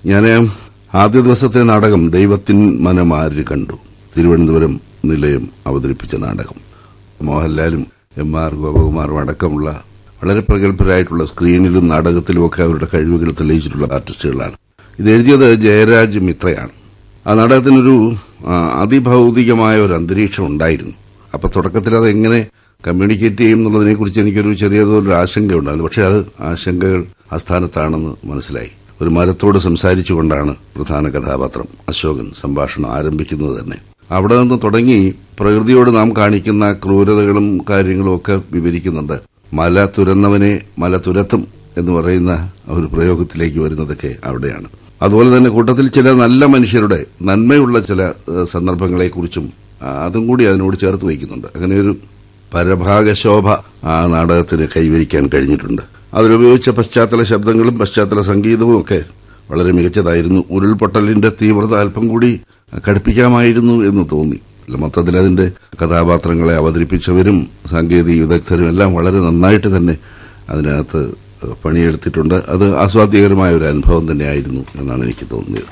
ഞാൻ ആദ്യ ദിവസത്തെ നാടകം ദൈവത്തിൻ മനമാര് കണ്ടു, തിരുവനന്തപുരം നിലയം അവതരിപ്പിച്ച നാടകം. മോഹൻലാലും എം.ആർ. ഗോപകുമാറും അടക്കമുള്ള വളരെ പ്രഗത്ഭരായിട്ടുള്ള സ്ക്രീനിലും നാടകത്തിലുമൊക്കെ അവരുടെ കഴിവുകൾ തെളിയിച്ചിട്ടുള്ള ആർട്ടിസ്റ്റുകളാണ്. ഇത് എഴുതിയത് ജയരാജ് മിത്രയാണ്. ആ നാടകത്തിനൊരു അതിഭൌതികമായ ഒരു അന്തരീക്ഷം ഉണ്ടായിരുന്നു. അപ്പൊ തുടക്കത്തിൽ അത് എങ്ങനെ കമ്മ്യൂണിക്കേറ്റ് ചെയ്യും എന്നുള്ളതിനെക്കുറിച്ച് എനിക്കൊരു ചെറിയതൊരു ആശങ്ക ഉണ്ടായിരുന്നു. പക്ഷെ അത് ആശങ്കകൾ ആസ്ഥാനത്താണെന്ന് മനസ്സിലായി. ഒരു മരത്തോട് സംസാരിച്ചുകൊണ്ടാണ് പ്രധാന കഥാപാത്രം അശോകൻ സംഭാഷണം ആരംഭിക്കുന്നത് തന്നെ. അവിടെ നിന്ന് തുടങ്ങി പ്രകൃതിയോട് നാം കാണിക്കുന്ന ക്രൂരതകളും കാര്യങ്ങളും ഒക്കെ വിവരിക്കുന്നുണ്ട്. മല തുരന്നവനെ മല തുരത്തും എന്ന് പറയുന്ന ഒരു പ്രയോഗത്തിലേക്ക് വരുന്നതൊക്കെ അവിടെയാണ്. അതുപോലെ തന്നെ കൂട്ടത്തിൽ ചില നല്ല മനുഷ്യരുടെ നന്മയുള്ള ചില സന്ദർഭങ്ങളെക്കുറിച്ചും അതും കൂടി അതിനോട് ചേർത്ത് വയ്ക്കുന്നുണ്ട്. അങ്ങനെയൊരു പരഭാഗശോഭ ആ നാടകത്തിന് കൈവരിക്കാൻ കഴിഞ്ഞിട്ടുണ്ട്. അതിലുപയോഗിച്ച പശ്ചാത്തല ശബ്ദങ്ങളും പശ്ചാത്തല സംഗീതവും ഒക്കെ വളരെ മികച്ചതായിരുന്നു. ഉരുൾപൊട്ടലിന്റെ തീവ്രത അല്പം കൂടി കടുപ്പിക്കാമായിരുന്നു എന്ന് തോന്നി. മൊത്തത്തിൽ അതിന്റെ കഥാപാത്രങ്ങളെ അവതരിപ്പിച്ചവരും സാങ്കേതിക വിദഗ്ധരും എല്ലാം വളരെ നന്നായിട്ട് തന്നെ അതിനകത്ത് പണിയെടുത്തിട്ടുണ്ട്. അത് ആസ്വാദ്യകരമായ ഒരു അനുഭവം തന്നെയായിരുന്നു എന്നാണ് എനിക്ക് തോന്നിയത്.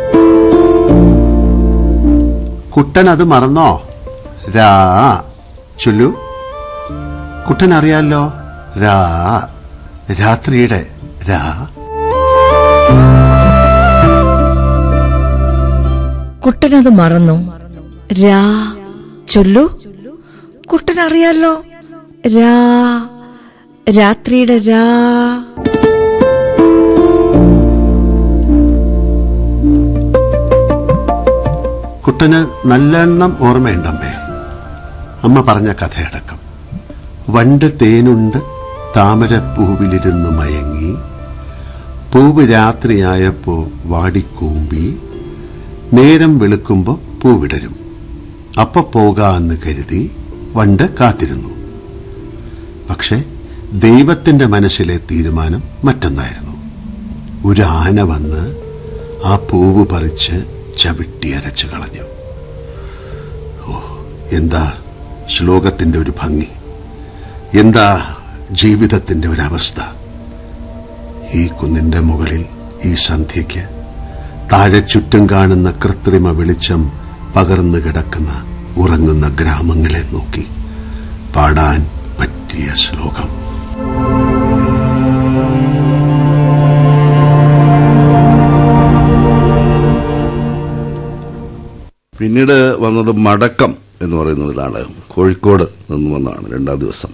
കുട്ടൻ അത് മറന്നോ? രാ ചൊല്ലു. കുട്ടൻ അറിയാലോ, രാ രാത്രിയുടെ രാ. കുട്ടനത് മറന്നു. രാ ചൊല്ലു. കുട്ടൻ അറിയാലോ, രാ രാത്രിയുടെ രാ. കുട്ടന് നല്ലെണ്ണം ഓർമ്മയുണ്ടമ്മേ. അമ്മ പറഞ്ഞ കഥയടക്കം. വണ്ട് തേനുണ്ട് താമരപ്പൂവിലിരുന്ന് മയങ്ങി, പൂവ് രാത്രിയായപ്പോ വാടിക്കൂമ്പി, നേരം വെളുക്കുമ്പോ പൂവിടരും, അപ്പ പോകാന്ന് കരുതി വണ്ട് കാത്തിരുന്നു. പക്ഷെ ദൈവത്തിന്റെ മനസ്സിലെ തീരുമാനം മറ്റൊന്നായിരുന്നു. ഒരു ആന വന്ന് ആ പൂവ് പറിച്ച് ചവിട്ടി അരച്ചു കളഞ്ഞു. ഓ, എന്താ ശ്ലോകത്തിന്റെ ഒരു ഭംഗി, എന്താ ജീവിതത്തിന്റെ ഒരവസ്ഥ. ഈ കുന്നിന്റെ മുകളിൽ ഈ സന്ധ്യയ്ക്ക് താഴെ ചുറ്റും കാണുന്ന കൃത്രിമ വെളിച്ചം പകർന്നു കിടക്കുന്ന ഉറങ്ങുന്ന ഗ്രാമങ്ങളെ നോക്കി പാടാൻ പറ്റിയ ശ്ലോകം. പിന്നീട് വന്നത് മടക്കം എന്ന് പറയുന്ന ഒരു നാടകം. കോഴിക്കോട് നിന്ന് വന്നതാണ് രണ്ടാം ദിവസം.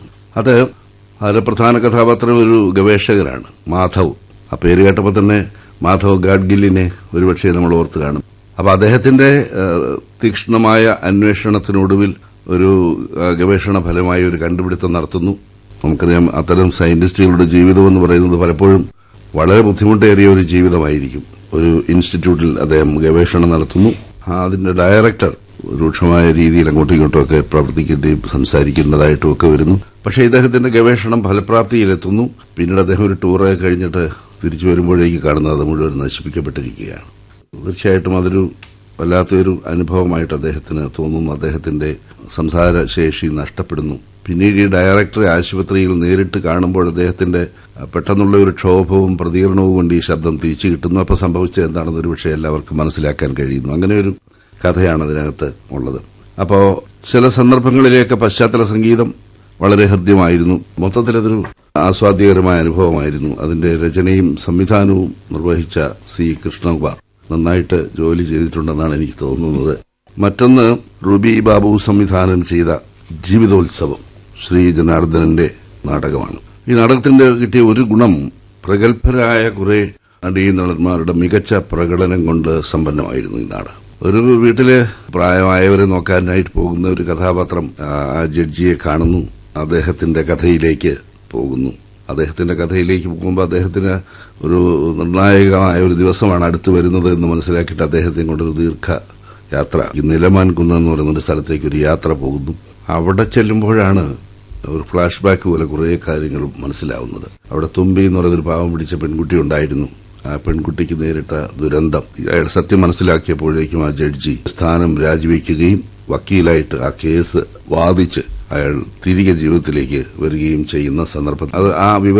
അതിലെ പ്രധാന കഥാപാത്രം ഒരു ഗവേഷകനാണ്, മാധവ്. ആ പേര് കേട്ടപ്പോൾ തന്നെ മാധവ് ഗാഡ്ഗില്ലിനെ ഒരുപക്ഷെ നമ്മൾ ഓർത്ത് കാണും. അപ്പൊ അദ്ദേഹത്തിന്റെ തീക്ഷ്ണമായ അന്വേഷണത്തിനൊടുവിൽ ഒരു ഗവേഷണ ഫലമായി ഒരു കണ്ടുപിടുത്തം നടത്തുന്നു. നമുക്കറിയാം, അത്തരം സയന്റിസ്റ്റുകളുടെ ജീവിതം എന്ന് പറയുന്നത് പലപ്പോഴും വളരെ ബുദ്ധിമുട്ടേറിയ ഒരു ജീവിതമായിരിക്കും. ഒരു ഇൻസ്റ്റിറ്റ്യൂട്ടിൽ അദ്ദേഹം ഗവേഷണം നടത്തുന്നു. അതിന്റെ ഡയറക്ടർ രൂക്ഷമായ രീതിയിൽ അങ്ങോട്ടും ഇങ്ങോട്ടുമൊക്കെ പ്രവർത്തിക്കേണ്ടിയും സംസാരിക്കേണ്ടതായിട്ടും ഒക്കെ വരുന്നു. പക്ഷേ ഇദ്ദേഹത്തിന്റെ ഗവേഷണം ഫലപ്രാപ്തിയിലെത്തുന്നു. പിന്നീട് അദ്ദേഹം ഒരു ടൂറൊക്കെ കഴിഞ്ഞിട്ട് തിരിച്ചു വരുമ്പോഴേക്ക് കാണുന്നത് അത് മുഴുവൻ നശിപ്പിക്കപ്പെട്ടിരിക്കുകയാണ്. തീർച്ചയായിട്ടും അതൊരു വല്ലാത്തൊരു അനുഭവമായിട്ട് അദ്ദേഹത്തിന് തോന്നുന്നു. അദ്ദേഹത്തിന്റെ സംസാരശേഷി നഷ്ടപ്പെടുന്നു. പിന്നീട് ഈ ഡയറക്ടറെ ആശുപത്രിയിൽ നേരിട്ട് കാണുമ്പോൾ അദ്ദേഹത്തിന്റെ പെട്ടെന്നുള്ള ഒരു ക്ഷോഭവും പ്രതികരണവും കൊണ്ട് ഈ ശബ്ദം തിരിച്ചു കിട്ടുന്നു. അപ്പോൾ സംഭവിച്ചത് എന്താണെന്ന് ഒരു പക്ഷേ എല്ലാവർക്കും മനസ്സിലാക്കാൻ കഴിയുന്നു. അങ്ങനെ ഒരു കഥയാണ് അതിനകത്ത് ഉള്ളത്. അപ്പോൾ ചില സന്ദർഭങ്ങളിലേക്ക് പശ്ചാത്തല സംഗീതം വളരെ ഹൃദ്യമായിരുന്നു. മൊത്തത്തിലതൊരു ആസ്വാദ്യകരമായ അനുഭവമായിരുന്നു. അതിന്റെ രചനയും സംവിധാനവും നിർവഹിച്ച സി കൃഷ്ണകുമാർ നന്നായിട്ട് ജോലി ചെയ്തിട്ടുണ്ടെന്നാണ് എനിക്ക് തോന്നുന്നത്. മറ്റൊന്ന് റുബി ബാബു സംവിധാനം ചെയ്ത ജീവിതോത്സവം ശ്രീ ജനാർദ്ദനന്റെ നാടകമാണ്. ഈ നാടകത്തിന്റെ കിട്ടിയ ഒരു ഗുണം, പ്രഗത്ഭരായ കുറെ നടീനടന്മാരുടെ മികച്ച പ്രകടനം കൊണ്ട് സമ്പന്നമായിരുന്നു ഈ നാടകം. ഒരു വീട്ടിലെ പ്രായമായവരെ നോക്കാനായിട്ട് പോകുന്ന ഒരു കഥാപാത്രം ആ ജഡ്ജിയെ കാണുന്നു. അദ്ദേഹത്തിന്റെ കഥയിലേക്ക് പോകുന്നു. അദ്ദേഹത്തിന്റെ കഥയിലേക്ക് പോകുമ്പോൾ അദ്ദേഹത്തിന് ഒരു നിർണായകമായ ഒരു ദിവസമാണ് അടുത്തു വരുന്നത് എന്ന് മനസ്സിലാക്കിയിട്ട് അദ്ദേഹത്തെ കൊണ്ടൊരു ദീർഘ യാത്ര, നിലമാൻ കുന്ന് എന്ന് പറയുന്ന ഒരു സ്ഥലത്തേക്ക് ഒരു യാത്ര പോകുന്നു. അവിടെ ചെല്ലുമ്പോഴാണ് ഒരു ഫ്ലാഷ് ബാക്ക് പോലെ കുറെ കാര്യങ്ങൾ മനസ്സിലാവുന്നത്. അവിടെ തുമ്പി എന്ന് പറയുന്നൊരു പാവം പിടിച്ച പെൺകുട്ടി ഉണ്ടായിരുന്നു. ആ പെൺകുട്ടിക്ക് നേരിട്ട ദുരന്തം അയാൾ സത്യം മനസ്സിലാക്കിയപ്പോഴേക്കും ആ ജഡ്ജി സ്ഥാനം രാജിവെക്കുകയും വക്കീലായിട്ട് ആ കേസ് വാദിച്ച് അയാൾ തിരികെ ജീവിതത്തിലേക്ക് വരികയും ചെയ്യുന്ന സന്ദർഭം, അത് ആ